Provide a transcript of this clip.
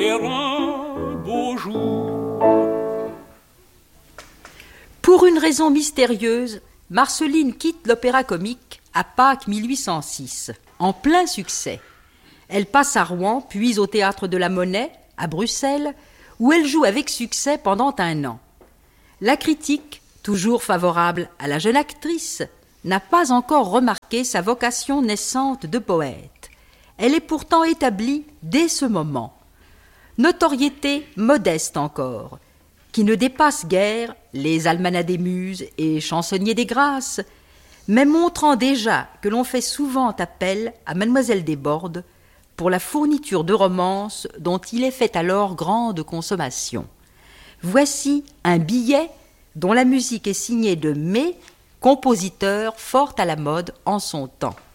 vers un beau jour. Pour une raison mystérieuse, Marceline quitte l'opéra comique à Pâques 1806, en plein succès. Elle passe à Rouen, puis au Théâtre de la Monnaie, à Bruxelles, où elle joue avec succès pendant 1 an. La critique, toujours favorable à la jeune actrice, n'a pas encore remarqué sa vocation naissante de poète. Elle est pourtant établie dès ce moment. Notoriété modeste encore, qui ne dépasse guère les almanachs des muses et chansonniers des grâces, mais montrant déjà que l'on fait souvent appel à Mademoiselle Desbordes pour la fourniture de romances dont il est fait alors grande consommation. Voici un billet dont la musique est signée de May, compositeur fort à la mode en son temps.